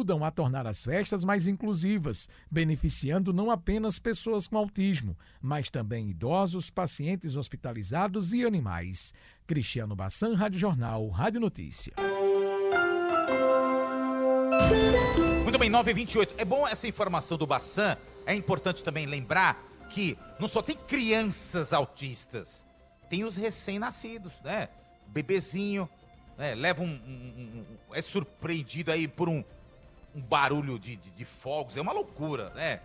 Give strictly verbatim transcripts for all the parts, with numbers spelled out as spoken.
ajudam a tornar as festas mais inclusivas, beneficiando não apenas pessoas com autismo, mas também idosos, pacientes hospitalizados e animais. Cristiano Bassan, Rádio Jornal, Rádio Notícia. Muito bem, nove e vinte e oito. É bom essa informação do Bassan. É importante também lembrar que não só tem crianças autistas, tem os recém-nascidos, né? Bebezinho, né? Leva um, um, um... é surpreendido aí por um, um barulho de, de, de fogos. É uma loucura, né?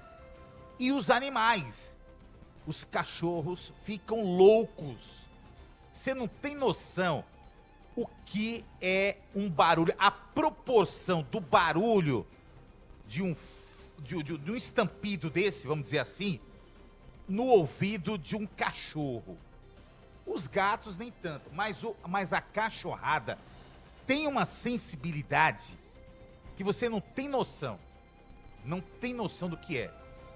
E os animais. Os cachorros ficam loucos. Você não tem noção o que é um barulho, a proporção do barulho de um, de, de, de um estampido desse, vamos dizer assim, no ouvido de um cachorro. Os gatos nem tanto, mas, o, mas a cachorrada tem uma sensibilidade que você não tem noção. Não tem noção do que é.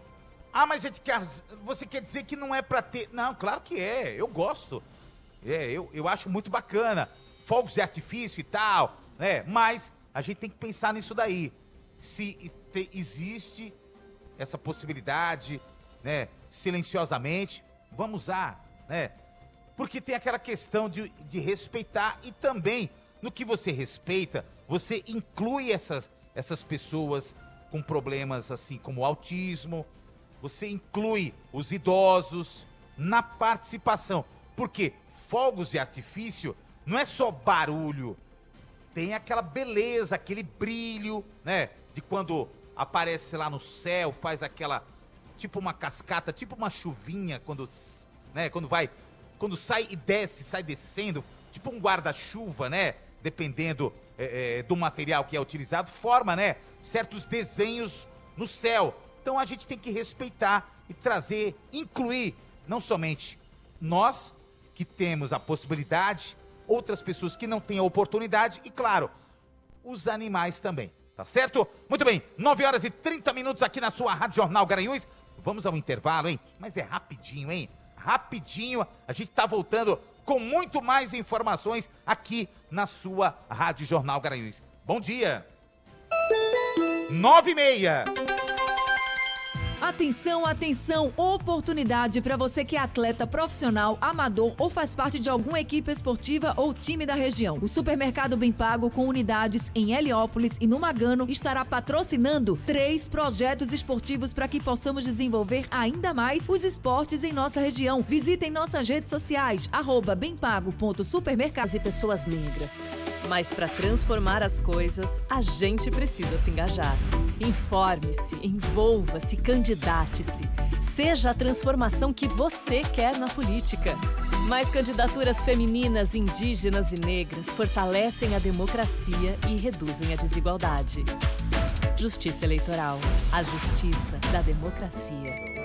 Ah, mas gente, você quer dizer que não é pra ter... Não, claro que é, eu gosto. É, eu, eu acho muito bacana. Fogos de artifício e tal, né? Mas a gente tem que pensar nisso daí. Se te, existe essa possibilidade, né? Silenciosamente, vamos usar, né? Porque tem aquela questão de, de respeitar e também, no que você respeita, você inclui essas, essas pessoas com problemas assim como autismo, você inclui os idosos na participação. Porque fogos de artifício não é só barulho, tem aquela beleza, aquele brilho, né? De quando aparece lá no céu, faz aquela, tipo uma cascata, tipo uma chuvinha, quando, né? Quando vai, quando sai e desce, sai descendo, tipo um guarda-chuva, né? Dependendo é, é, do material que é utilizado, forma, né? Certos desenhos no céu. Então a gente tem que respeitar e trazer, incluir, não somente nós, que temos a possibilidade, outras pessoas que não têm a oportunidade e, claro, os animais também, tá certo? Muito bem, nove horas e trinta minutos aqui na sua Rádio Jornal Garanhuns. Vamos ao intervalo, hein? Mas é rapidinho, hein? Rapidinho, a gente tá voltando com muito mais informações aqui na sua Rádio Jornal Garanhuns. Bom dia! Nove e meia. Atenção, atenção, oportunidade para você que é atleta profissional, amador ou faz parte de alguma equipe esportiva ou time da região. O Supermercado Bem Pago, com unidades em Heliópolis e no Magano, estará patrocinando três projetos esportivos para que possamos desenvolver ainda mais os esportes em nossa região. Visitem nossas redes sociais, arroba bempago.supermercado. E pessoas negras. Mas para transformar as coisas, a gente precisa se engajar. Informe-se, envolva-se, candidate-se. Seja a transformação que você quer na política. Mais candidaturas femininas, indígenas e negras fortalecem a democracia e reduzem a desigualdade. Justiça Eleitoral. A justiça da democracia.